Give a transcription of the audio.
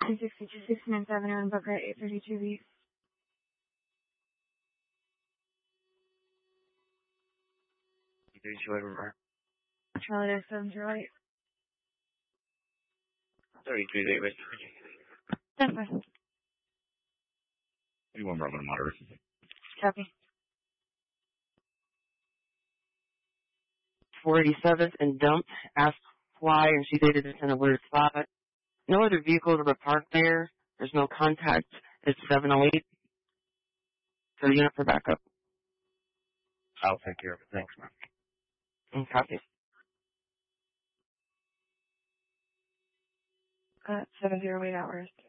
262 69th Avenue in Boca, 832B. You doing show over? Charlie 708. 33 West. That's fine. 31 Bravo to Moderate. Copy. 487th and dumped, asked why, and she stated it's in a weird spot. No other vehicles were parked there. There's no contact. It's 708. So unit for backup. I'll take care of it. Thanks, man. Copy. 708 hours.